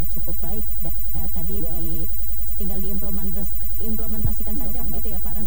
cukup baik dan tadi tinggal diimplementasikan saja begitu ya Pak